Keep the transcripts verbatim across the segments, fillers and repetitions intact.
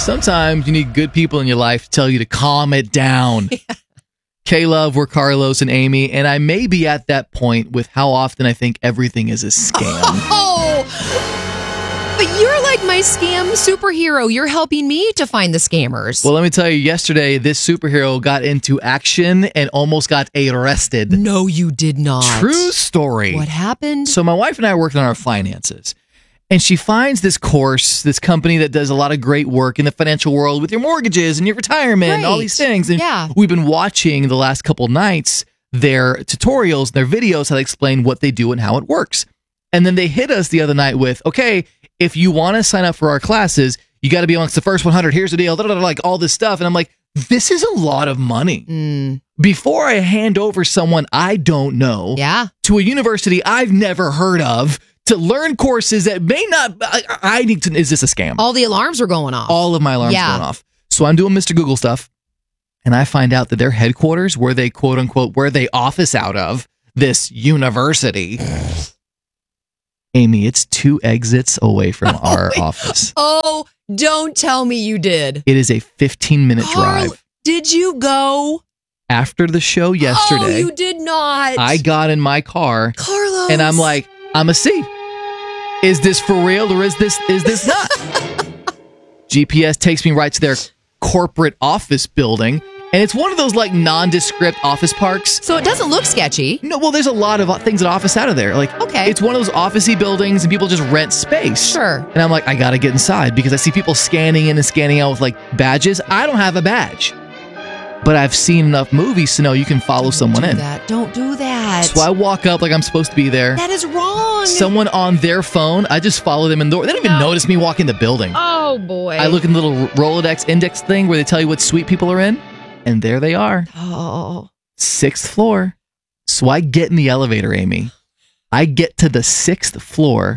Sometimes you need good people in your life to tell you to calm it down. Yeah. K-Love, we're Carlos and Amy, and I may be at that point with how often I think everything is a scam. Oh, but you're like my scam superhero. You're helping me to find the scammers. Well, let me tell you, yesterday, this superhero got into action and almost got arrested. No, you did not. True story. What happened? So my wife and I are working on our finances. And she finds this course, this company that does a lot of great work in the financial world with your mortgages and your retirement and all these things. And yeah. we've been watching the last couple nights their tutorials, their videos, how they explain what they do and how it works. And then they hit us the other night with, okay, if you want to sign up for our classes, you got to be amongst the first one hundred. Here's the deal, like all this stuff. And I'm like, this is a lot of money. Mm. Before I hand over someone I don't know yeah. to a university I've never heard of, to learn courses that may not, I, I need to, is this a scam? All the alarms are going off. All of my alarms yeah. are going off. So I'm doing Mister Google stuff, and I find out that their headquarters, where they quote unquote, where they office out of, this university, Amy, it's two exits away from our oh, office. Oh, don't tell me you did. It is a fifteen minute Carl, drive. Did you go? After the show yesterday. Oh, you did not. I got in my car. Carlos. And I'm like, I'm a C. Is this for real or is this is this not? G P S takes me right to their corporate office building, and it's one of those like nondescript office parks. So it doesn't look sketchy. No, well, there's a lot of things that office out of there. Like, okay, it's one of those office-y buildings, and people just rent space. Sure. And I'm like, I gotta get inside because I see people scanning in and scanning out with like badges. I don't have a badge. But I've seen enough movies to know you can follow Don't someone do in. That. Don't do that. So I walk up like I'm supposed to be there. That is wrong. Someone on their phone, I just follow them in the door. They don't even No. notice me walk in the building. Oh, boy. I look in the little Rolodex index thing where they tell you what suite people are in, and there they are. Oh. Sixth floor. So I get in the elevator, Amy. I get to the sixth floor.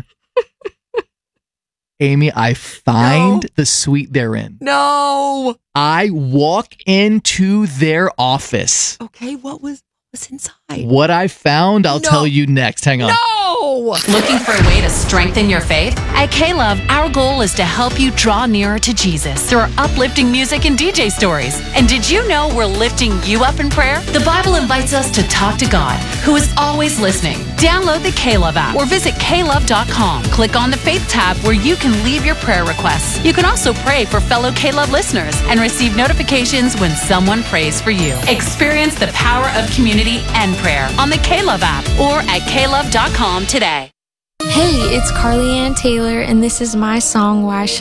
Amy, I find No. the suite they're in. No. I walk into their office. Okay, what was was inside? What I found, I'll No. tell you next. Hang on. No. Looking for a way to strengthen your faith? At K-Love, our goal is to help you draw nearer to Jesus through our uplifting music and D J stories. And did you know we're lifting you up in prayer? The Bible invites us to talk to God, who is always listening. Download the K-Love app or visit K love dot com. Click on the Faith tab where you can leave your prayer requests. You can also pray for fellow K-Love listeners and receive notifications when someone prays for you. Experience the power of community and prayer on the K-Love app or at K love dot com today. Hey, it's Carly Ann Taylor, and this is my song, Why Should